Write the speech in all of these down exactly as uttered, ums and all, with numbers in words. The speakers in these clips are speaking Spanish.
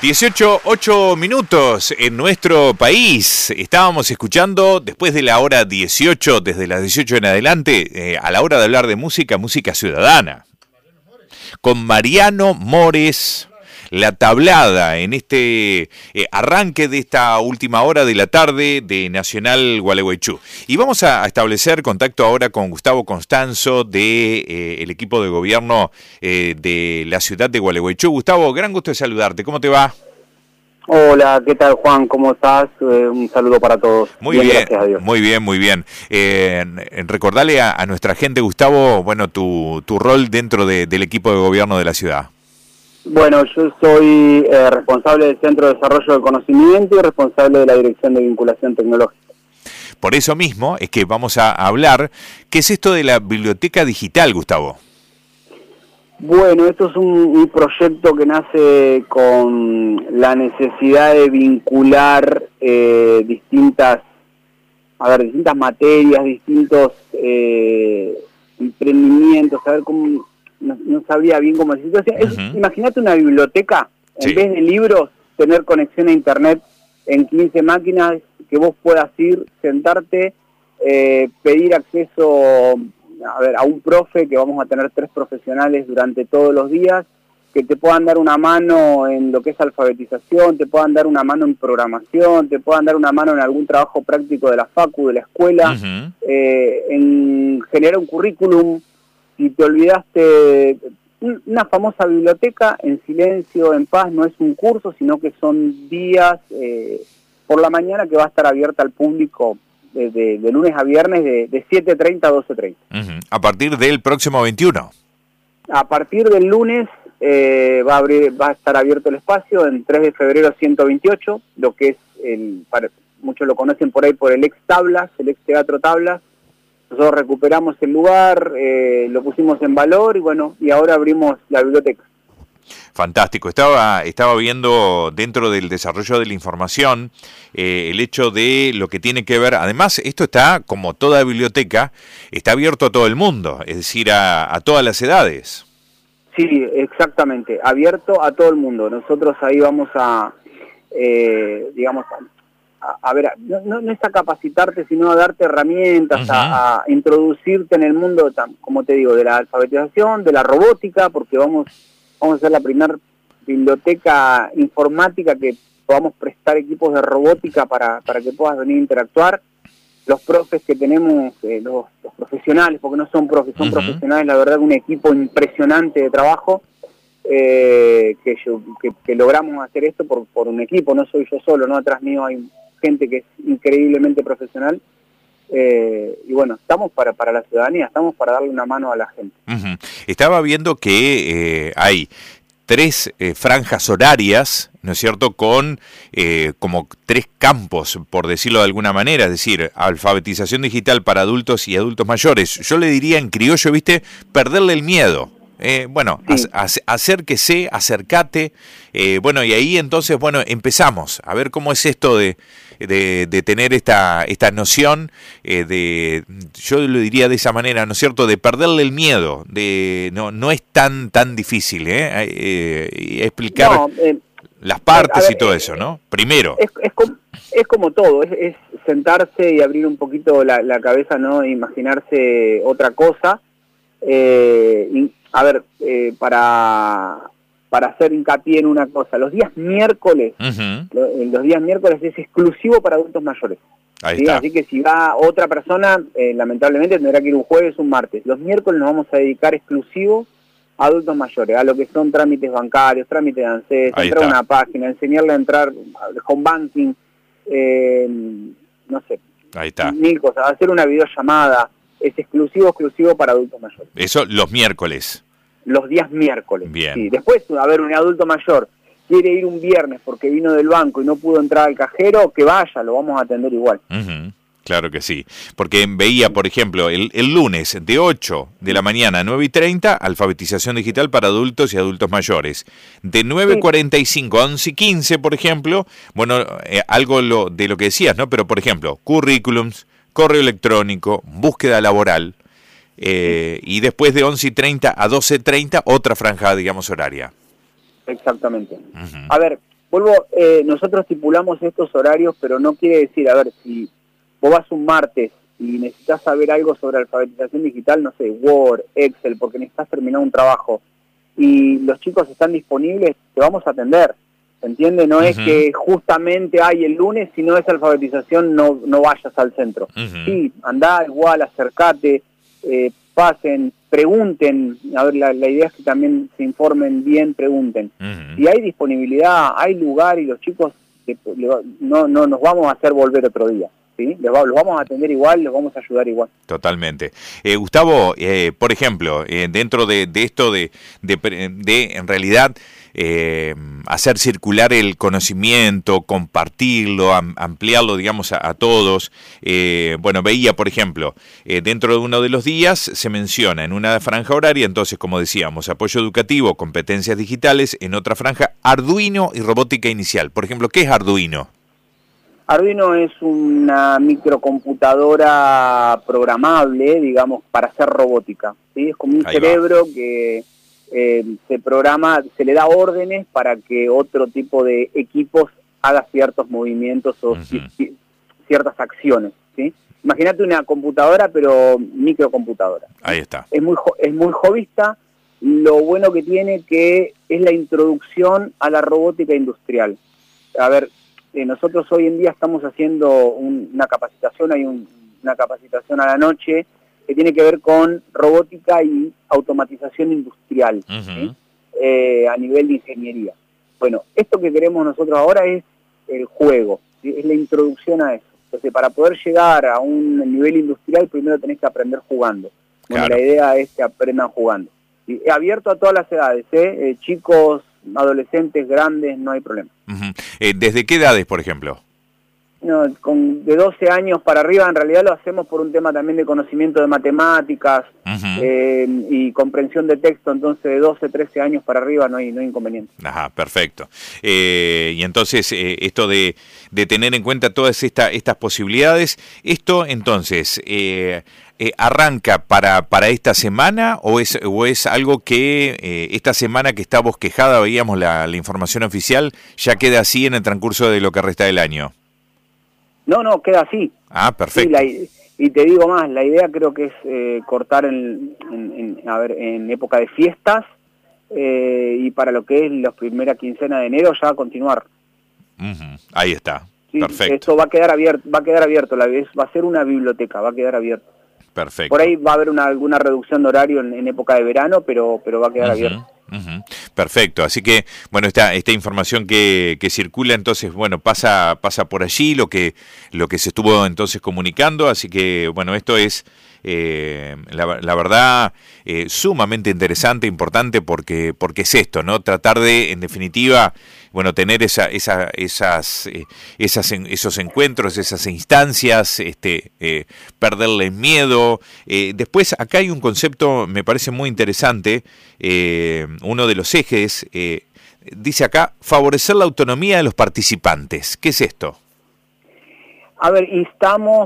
dieciocho, ocho minutos en nuestro país. Estábamos escuchando, después de la hora dieciocho, desde las dieciocho en adelante, eh, a la hora de hablar de música, música ciudadana. Con Mariano Mores, La Tablada, en este eh, arranque de esta última hora de la tarde de Nacional Gualeguaychú. Y vamos a, a establecer contacto ahora con Gustavo Constanzo de eh, el equipo de gobierno eh, de la ciudad de Gualeguaychú. Gustavo, gran gusto de saludarte. ¿Cómo te va? Hola, ¿qué tal, Juan? ¿Cómo estás? Eh, un saludo para todos. Muy bien, bien gracias a Dios. Muy bien, muy bien. Eh, recordale a, a nuestra gente, Gustavo, bueno, tu, tu rol dentro de, del equipo de gobierno de la ciudad. Bueno, yo soy eh, responsable del Centro de Desarrollo del Conocimiento y responsable de la Dirección de Vinculación Tecnológica. Por eso mismo es que vamos a hablar, ¿qué es esto de la biblioteca digital, Gustavo? Bueno, esto es un, un proyecto que nace con la necesidad de vincular eh, distintas, a ver, distintas materias, distintos eh, emprendimientos, a ver cómo... No, no sabría bien cómo decirlo. Uh-huh. Imagínate una biblioteca, en sí. vez de libros, tener conexión a internet en quince máquinas, que vos puedas ir, sentarte, eh, pedir acceso a, ver, a un profe, que vamos a tener tres profesionales durante todos los días, que te puedan dar una mano en lo que es alfabetización, te puedan dar una mano en programación, te puedan dar una mano en algún trabajo práctico de la facu, de la escuela, uh-huh. eh, en generar un currículum. Si te olvidaste, una famosa biblioteca en silencio, en paz, no es un curso, sino que son días eh, por la mañana que va a estar abierta al público de, de, de lunes a viernes de, de siete treinta a doce treinta. Uh-huh. A partir del próximo veintiuno. A partir del lunes eh, va, a abrir, va a estar abierto el espacio en tres de febrero ciento veintiocho, lo que es, el, para, muchos lo conocen por ahí por el ex Tablas, el ex Teatro Tablas. Nosotros recuperamos el lugar, eh, lo pusimos en valor y bueno, y ahora abrimos la biblioteca. Fantástico. Estaba estaba viendo dentro del desarrollo de la información eh, el hecho de lo que tiene que ver, además esto está, como toda biblioteca, está abierto a todo el mundo, es decir, a, a todas las edades. Sí, exactamente, abierto a todo el mundo. Nosotros ahí vamos a, eh, digamos... A, a ver, no, no es a capacitarte, sino a darte herramientas, uh-huh. a, a introducirte en el mundo, como te digo, de la alfabetización, de la robótica, porque vamos, vamos a ser la primera biblioteca informática que podamos prestar equipos de robótica para, para que puedas venir a interactuar. Los profes que tenemos, eh, los, los profesionales, porque no son profes, son uh-huh. profesionales, la verdad, un equipo impresionante de trabajo. Eh, que, yo, que, que logramos hacer esto por, por un equipo, no soy yo solo, no atrás mío hay gente que es increíblemente profesional, eh, y bueno, estamos para, para la ciudadanía, estamos para darle una mano a la gente. Uh-huh. Estaba viendo que eh, hay tres eh, franjas horarias, ¿no es cierto?, con eh, como tres campos, por decirlo de alguna manera, es decir, alfabetización digital para adultos y adultos mayores. Yo le diría en criollo, ¿viste?, perderle el miedo. Eh, bueno, sí. ac- acérquese, acércate, eh, bueno, y ahí entonces, bueno, empezamos a ver cómo es esto de, de, de tener esta, esta noción eh, de, yo lo diría de esa manera, ¿no es cierto?, de perderle el miedo, de no no es tan tan difícil, ¿eh? eh y explicar no, eh, las partes ver, y todo eh, eso, ¿no? Primero. Es, es, como, es como todo, es, es sentarse y abrir un poquito la, la cabeza, ¿no?, e imaginarse otra cosa, eh, y, a ver, eh, para, para hacer hincapié en una cosa, los días miércoles, uh-huh. lo, los días miércoles es exclusivo para adultos mayores. Ahí ¿sí? está. Así que si va otra persona, eh, lamentablemente tendrá que ir un jueves o un martes. Los miércoles nos vamos a dedicar exclusivo a adultos mayores, a lo que son trámites bancarios, trámites de ANSES, Ahí entrar está. a una página, enseñarle a entrar al home banking, eh, no sé, Ahí está. mil cosas, hacer una videollamada. Es exclusivo, exclusivo para adultos mayores. Eso los miércoles. Los días miércoles. Bien. Sí. Después, a ver, un adulto mayor quiere ir un viernes porque vino del banco y no pudo entrar al cajero, que vaya, lo vamos a atender igual. Uh-huh. Claro que sí. Porque veía, por ejemplo, el, el lunes de ocho de la mañana a nueve y treinta, alfabetización digital para adultos y adultos mayores. De nueve cuarenta y cinco a once y quince, por ejemplo, bueno, eh, algo lo, de lo que decías, ¿no? Pero, por ejemplo, currículums, correo electrónico, búsqueda laboral, eh, y después de once y treinta a doce y treinta, otra franja, digamos, horaria. Exactamente. Uh-huh. A ver, vuelvo, eh, nosotros estipulamos estos horarios, pero no quiere decir, a ver, si vos vas un martes y necesitas saber algo sobre alfabetización digital, no sé, Word, Excel, porque necesitas terminar un trabajo, y los chicos están disponibles, te vamos a atender, ¿se entiende? No uh-huh. es que justamente hay el lunes, si no es alfabetización, no, no vayas al centro. Uh-huh. Sí, andá igual, acercate, eh, pasen, pregunten, a ver, la, la idea es que también se informen bien, pregunten. Uh-huh. Si hay disponibilidad, hay lugar y los chicos, eh, no, no nos vamos a hacer volver otro día. ¿Sí? Los, los vamos a atender igual, los vamos a ayudar igual. Totalmente. Eh, Gustavo, eh, por ejemplo, eh, dentro de, de esto de, de, de, en realidad, eh, hacer circular el conocimiento, compartirlo, am, ampliarlo, digamos, a, a todos. Eh, bueno, veía, por ejemplo, eh, dentro de uno de los días se menciona en una franja horaria, entonces, como decíamos, apoyo educativo, competencias digitales, en otra franja, Arduino y robótica inicial. Por ejemplo, ¿qué es Arduino? Arduino es una microcomputadora programable, digamos, para hacer robótica, ¿sí? Es como un Ahí cerebro va. que eh, se programa, se le da órdenes para que otro tipo de equipos haga ciertos movimientos o uh-huh. ciertas acciones, ¿sí? Imagínate una computadora, pero microcomputadora. Ahí está. Es muy, es muy jovista. Lo bueno que tiene que es la introducción a la robótica industrial. A ver, Eh, nosotros hoy en día estamos haciendo un, una capacitación, hay un, una capacitación a la noche que tiene que ver con robótica y automatización industrial, uh-huh. ¿sí? eh, a nivel de ingeniería. Bueno, esto que queremos nosotros ahora es el juego, ¿sí? Es la introducción a eso. Entonces, para poder llegar a un nivel industrial, primero tenés que aprender jugando. Bueno, claro. La idea es que aprendan jugando. ¿Sí? Abierto a todas las edades, ¿eh? Eh, chicos, adolescentes, grandes, no hay problema. Uh-huh. eh, ¿Desde qué edades, por ejemplo? No, con de doce años para arriba, en realidad lo hacemos por un tema también de conocimiento de matemáticas uh-huh. eh, y comprensión de texto, entonces de doce, trece años para arriba no hay, no hay inconveniente. Ajá, perfecto. Eh, y entonces, eh, esto de, de tener en cuenta todas esta, estas posibilidades, esto entonces... Eh, Eh, ¿arranca para, para esta semana o es, o es algo que eh, esta semana que está bosquejada, veíamos la, la información oficial, ya queda así en el transcurso de lo que resta del año? No, no, queda así. Ah, perfecto. Sí, la, y te digo más, la idea creo que es eh, cortar en, en, en, a ver, en época de fiestas eh, y para lo que es la primera quincena de enero ya continuar. Uh-huh. Ahí está, sí, perfecto. Esto va a quedar abierto, va a quedar abierto, la vez va a ser una biblioteca, va a quedar abierto. Perfecto. Por ahí va a haber una, alguna reducción de horario en, en época de verano, pero pero va a quedar uh-huh, abierto. Uh-huh. Perfecto. Así que, bueno, esta esta información que, que circula, entonces, bueno, pasa pasa por allí lo que lo que se estuvo entonces comunicando. Así que, bueno, esto es eh, la, la verdad eh, sumamente interesante, importante, porque porque es esto, ¿no? Tratar de, en definitiva, bueno, tener esa, esa, esas, eh, esas, esos encuentros, esas instancias, este, eh, perderle el miedo. Eh, después, acá hay un concepto, me parece muy interesante, eh, uno de los ejes, eh, dice acá, favorecer la autonomía de los participantes. ¿Qué es esto? A ver, instamos,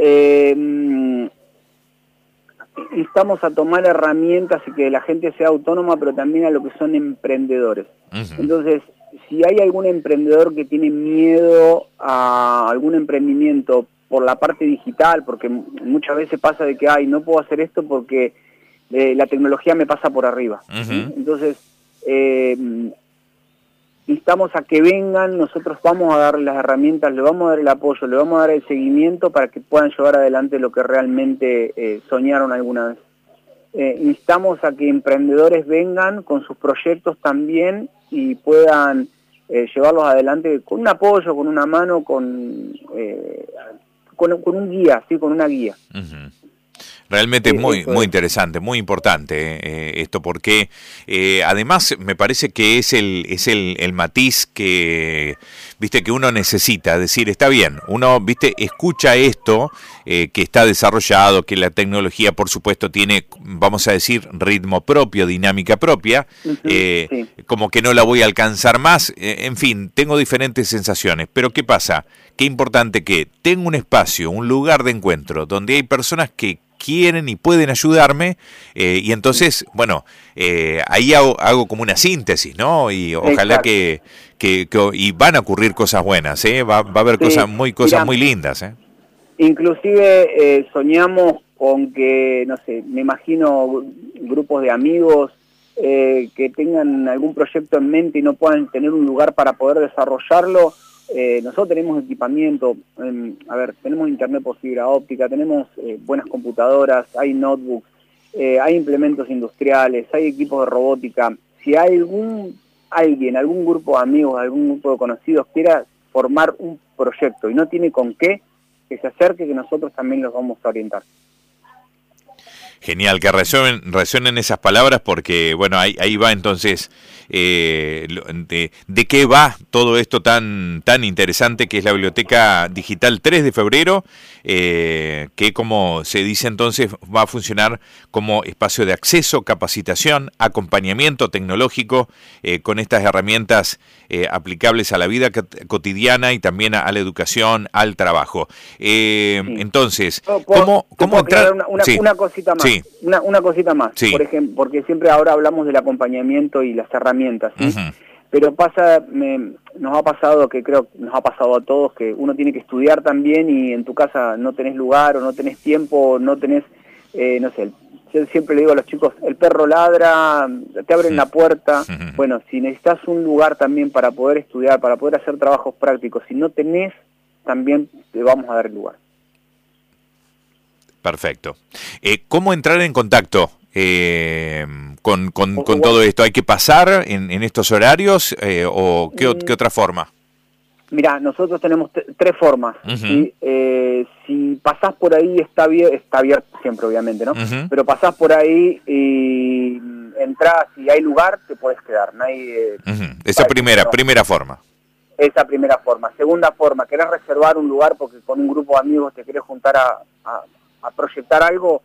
eh, instamos a tomar herramientas y que la gente sea autónoma, pero también a lo que son emprendedores. Uh-huh. Entonces, si hay algún emprendedor que tiene miedo a algún emprendimiento por la parte digital, porque muchas veces pasa de que, ay, no puedo hacer esto porque eh, la tecnología me pasa por arriba. Uh-huh. ¿Sí? Entonces, eh, instamos a que vengan, nosotros vamos a darle las herramientas, le vamos a dar el apoyo, le vamos a dar el seguimiento para que puedan llevar adelante lo que realmente eh, soñaron alguna vez. Eh, instamos a que emprendedores vengan con sus proyectos también y puedan eh, llevarlos adelante con un apoyo, con una mano, con eh, con, con un guía, sí, con una guía. Uh-huh. Realmente es muy, muy interesante, muy importante eh, esto, porque eh, además me parece que es el es el, el matiz que viste que uno necesita, es decir, está bien, uno viste escucha esto eh, que está desarrollado, que la tecnología por supuesto tiene, vamos a decir, ritmo propio, dinámica propia, uh-huh, eh, sí. Como que no la voy a alcanzar más, eh, en fin, tengo diferentes sensaciones, pero ¿qué pasa? Qué importante que tenga un espacio, un lugar de encuentro donde hay personas que quieren y pueden ayudarme, eh, y entonces, bueno, eh, ahí hago, hago como una síntesis, ¿no? Y ojalá que, que, que, y van a ocurrir cosas buenas, ¿eh? Va, va a haber sí, cosas muy, cosas mira, muy lindas, ¿eh? Inclusive eh, soñamos con que, no sé, me imagino grupos de amigos eh, que tengan algún proyecto en mente y no puedan tener un lugar para poder desarrollarlo. Eh, nosotros tenemos equipamiento, eh, a ver, tenemos internet por fibra óptica, tenemos eh, buenas computadoras, hay notebooks, eh, hay implementos industriales, hay equipos de robótica. Si hay algún alguien, algún grupo de amigos, algún grupo de conocidos quiera formar un proyecto y no tiene con qué, que se acerque, que nosotros también los vamos a orientar. Genial, que resuenen, resuenen esas palabras porque, bueno, ahí, ahí va entonces eh, de, de qué va todo esto tan, tan interesante que es la Biblioteca Digital tres de febrero, eh, que como se dice entonces va a funcionar como espacio de acceso, capacitación, acompañamiento tecnológico eh, con estas herramientas eh, aplicables a la vida cotidiana y también a, a la educación, al trabajo. Eh, sí. Entonces, ¿cómo, cómo entrar? Una, una, sí. una cosita más. Sí. Una, una cosita más, sí. por ejemplo, porque siempre ahora hablamos del acompañamiento y las herramientas, ¿sí? Uh-huh. Pero pasa, me, nos ha pasado, que creo que nos ha pasado a todos, que uno tiene que estudiar también y en tu casa no tenés lugar o no tenés tiempo, no tenés, eh, no sé, yo siempre le digo a los chicos, el perro ladra, te abren uh-huh. la puerta. Uh-huh. Bueno, si necesitas un lugar también para poder estudiar, para poder hacer trabajos prácticos, si no tenés, también te vamos a dar el lugar. Perfecto. Eh, ¿Cómo entrar en contacto eh, con, con, con todo esto? ¿Hay que pasar en, en estos horarios eh, o qué, qué otra forma? Mira, nosotros tenemos tres formas. Uh-huh. ¿Sí? Eh, si pasás por ahí, está, está abierto siempre, obviamente, ¿no? Uh-huh. Pero pasás por ahí y entrás y hay lugar, te podés quedar. No hay, eh, uh-huh. Esa primera, no. primera forma. Esa primera forma. Segunda forma, querés reservar un lugar porque con un grupo de amigos te querés juntar a... a a proyectar algo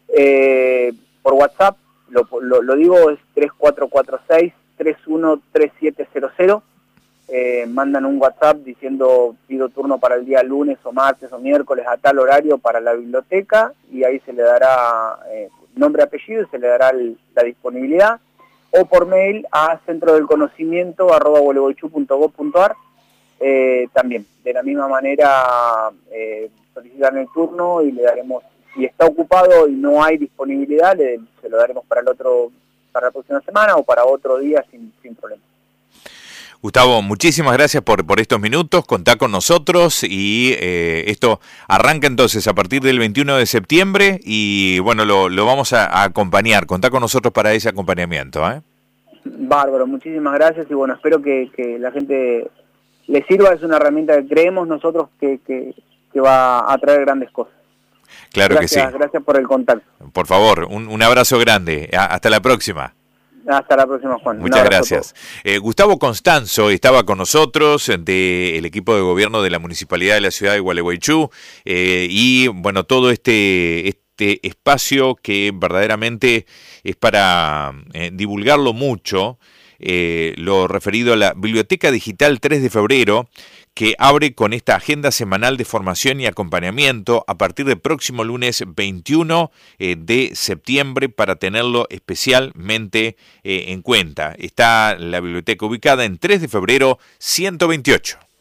eh, por WhatsApp, lo, lo, lo digo, es tres cuatro cuatro seis, tres uno tres siete cero cero, eh, mandan un WhatsApp diciendo pido turno para el día lunes o martes o miércoles a tal horario para la biblioteca y ahí se le dará eh, nombre, apellido y se le dará el, la disponibilidad, o por mail a centro del conocimiento arroba gualeguaychú punto gob punto ar. Eh, también, de la misma manera eh, solicitan el turno y le daremos, si está ocupado y no hay disponibilidad, le, se lo daremos para el otro, para la próxima semana o para otro día sin, sin problema. Gustavo, muchísimas gracias por, por estos minutos, contá con nosotros y eh, esto arranca entonces a partir del veintiuno de septiembre y bueno, lo, lo vamos a, a acompañar, contá con nosotros para ese acompañamiento. ¿eh? Bárbaro, muchísimas gracias y bueno, espero que, que la gente le sirva, es una herramienta que creemos nosotros que, que, que va a traer grandes cosas. Claro gracias, que sí. Gracias por el contacto. Por favor, un, un abrazo grande. Hasta la próxima. Hasta la próxima, Juan. Muchas gracias. Eh, Gustavo Constanzo estaba con nosotros del equipo de gobierno de la Municipalidad de la Ciudad de Gualeguaychú eh, y bueno, todo este, este espacio que verdaderamente es para eh, divulgarlo mucho, eh, lo referido a la Biblioteca Digital tres de febrero, que abre con esta agenda semanal de formación y acompañamiento a partir del próximo lunes veintiuno de septiembre para tenerlo especialmente eh, en cuenta. Está la biblioteca ubicada en tres de febrero ciento veintiocho.